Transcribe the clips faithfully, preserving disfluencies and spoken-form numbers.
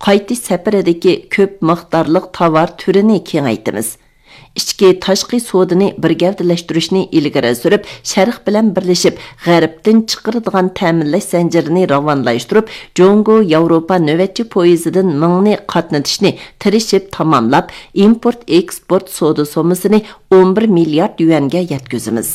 qaytish safaridagi ko'p miqdorliq tovar turini kengaytimiz. İchki tashqi sodini bir gavdalashtirishni ilgari surib, Sharq bilan birlashib, G'arbdan chiqaradigan ta'minlash zanjirini ravonlashtirib, Jongo Yevropa navbatchi poyezidan mingni qatnatishni tirishib tamomlab, import-eksport soda somasini o'n bir milliard yuanga yetkazamiz.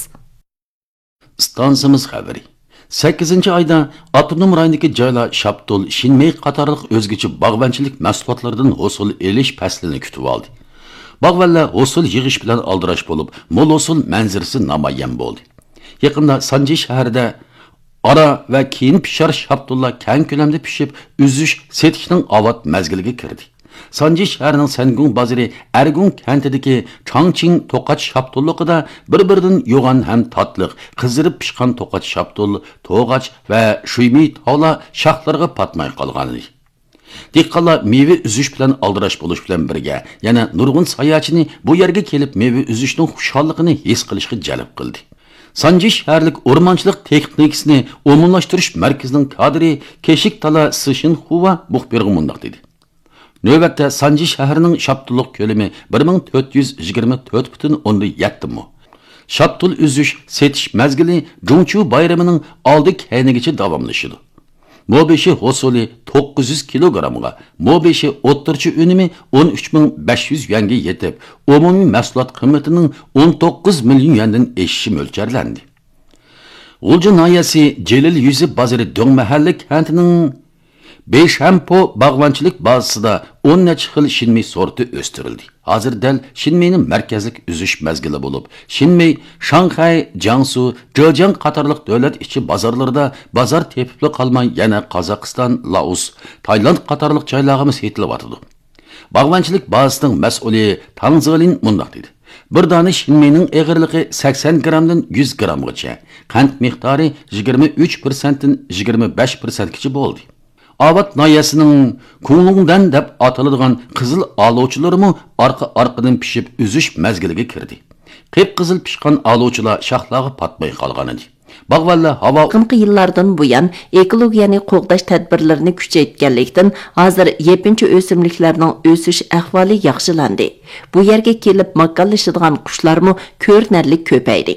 Stansimiz xabari. sakkizinchi oyda avtonom rayondagi joylar Shaptul, Shinmey qatorliq o'zgacha bog'banchilik mahsulotlaridan hosil elish faslini kutib oldi. Bog'vanlar hosil yig'ish bilan aldirash bo'lib, mo'l hosil manzarasi namoyon bo'ldi. Yaqinda Sanji shahrida ara va keyin pishar Shaptullar keng ko'lamda pishib, uzish, setishning avvat mazgiliga kirdi. Sanji shahrining Sangung bozori Argung kentidagi Changqing to'qach Shaptulligida bir-biridan yo'g'on ham tatliq, qizirib pishgan to'qach Shaptul, to'g'ach va Shuymi tog'lar shaxtlarga patmay qolgan edi. Dehqonlar meva uzish bilan aldirash bo'lish bilan birga, yana nurg'un sayohatchini bu yerga kelib meva uzishning xushalligini his qilishga jalb qildi. Sanji shaharlik o'rmonchilik texnikasini umumlashtirish markazining kadri Keshik Tala Sishin Huva muxbirga mundaq dedi. Növbətdə Sanji şəhərinin Shaptulluq kölümü bir ming to'rt yuz yigirma to'rt butun o'ndan yetti mu. Shaptul üzüş setiş məzgili Jungchu bayramının aldı kəynigiçə davamlaşıdı. Mobeşi hosuli to'qqiz yuz kilogramga, mobeşi o'ttirchi unumi o'n uch ming besh yuz yuanga yetib, umumiy mahsulot qiymatining o'n to'qqiz million yuandan eshishi mo'ljallanadi. G'ulji noyasi Jelil yuzi bozori Dong mahallik kantining Beşhampo bağvanchilik bazasida o'n necha xil Shinmey sorti o'stirildi. Hozir dal Shinmeyning markazlik uzish mazgili bo'lib, Shinmey, Shanghai, Jiangsu, Zhejiang qatorliq davlat ichi bozorlarida bozor tepibli qolmay yana Qozog'iston, Laos, Tayland qatorliq joylarimiz yetilyapti. Bağvanchilik bazasining mas'uli Tang Zilin mundaq dedi. Bir dona Shinmeyning eg'irligi sakson grammdan yuz grammgacha, qand miqdori yigirma uch persentdan yigirma besh persentgacha bo'ldi. Avat nayəsinin Kunlungdan deb ataladigan qizil alovchilarımı arqa-arqadan pişib üzüş məzgiliga kirdi. Qip-qizil pişqan alovchilar şaxlağı patmay qolgan edi. Bağvallar havo Qımqı yıllardan buyan ekologiyani qo'g'dash tadbirlarini kuchaytganlikdan hozir yepinchi o'simliklarning o'sish ahvoli yaxshilandi. Bu yerga kelib makkallashadigan qushlarmi ko'rinarli ko'paydi.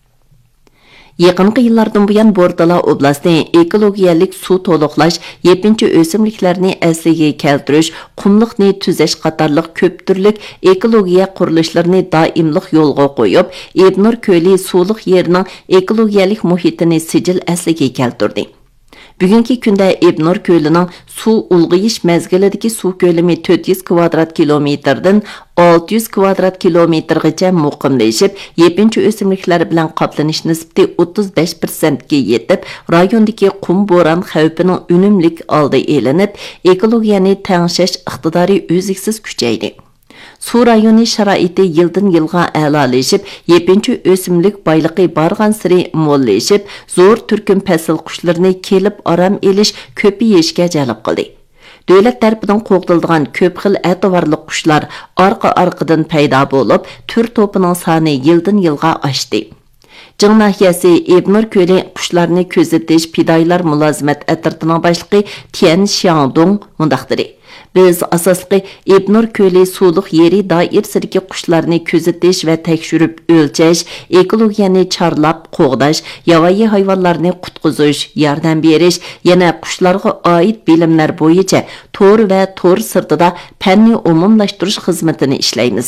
Yaqinqi yillardan buyan Bordala oblasti ekologiyalik suv to'liqlash, yepinchi o'simliklarni asliga keltirish, qumliqni tuzash qatorliq ko'p turlik ekologiya qurilishlarini doimliq yo'lga qo'yib, Ebnur ko'li suvliq yerning ekologiyalik muhitini sijil asliga keltirdi. Bugungi kunda Ebnur ko'lining suv ulg'iyish mazgilidagi suv ko'lami to'rt yuz kvadrat kilometrdan olti yuz kvadrat kilometrgacha muqimlashib, yepinchi o'simliklar bilan qoplanish nisbati o'ttiz besh persentga yetib, rayondagi qum bo'ron xavfining unumlik oldi elinib, ekologiyani tangshash iqtidori o'ziksiz kuchaydi. Su rayoni sharoiti yildan yilga a'lolashib, yepinchi o'simlik boyligi bargan siri mo'llashib, zo'r turkum fasl qushlarini kelib aram elish ko'payishga jalb qildi. Davlat tarafidan qo'g'dilgan ko'p xil atovarli qushlar orqa-orqadan paydo bo'lib, tur to'pining soni yildan yilga oshdi. Jing nahiyasi Ebnur ko'li qushlarni kuzatish fidoyilar mulozimat atratining boshlig'i Tian Xiangdong mundaqdir. Biz asosli Ebnur ko'li suvliq yeri doirasidagi qushlarni kuzatish va tekshirib o'lchash, ekologiyani chorlab qo'g'dash, yovvoyi hayvonlarni qutqizish, yordam berish, yana qushlarga oid bilimlar bo'yicha to'r va to'r sirtida fanni umumlashtirish xizmatini ishlaymiz.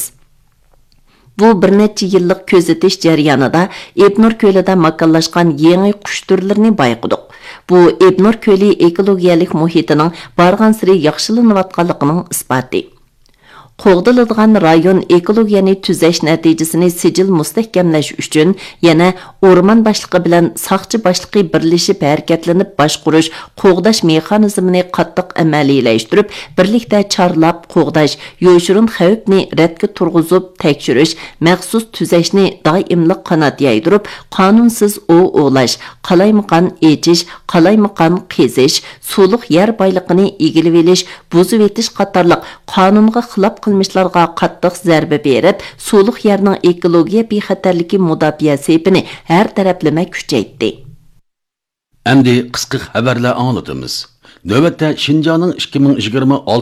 Bu bir necha yillik kuzatish jarayonida Ebnur ko'lida makallashgan yangi qush turlarini bayqadik. Bu Ebnur ko'li ekologiyalik muhitining bargan siri yaxshilanayotganligining isboti. Qo'g'diladigan rayon ekologiyani tuzash natijasini sijil mustahkamlash uchun yana o'rmon boshlig'i bilan soqchi boshlig'i birlashib harakatlanib boshqarish, qo'g'dash mexanizmini qattiq amaliylashtirib, birlikda chorlab qo'g'dash, yo'shirin xavfni radga turg'izib tekshirish, maxsus tuzashni doimli qanot yaydirib, qonunsiz o'g'lash, qalaymaqan echish, qalaymaqan qizish, suvliq yer boyligini egilib olish, buzib etish qatorliq qonunga xilof qilmishlarga qattiq zarba berib, suvliq yerning ekologiya bexatarligi mudofaa sepini har taraflama kuchaytdi. Endi qisqa xabarlar anglatamiz. Navbatda Şinjanning ikki ming yigirma olti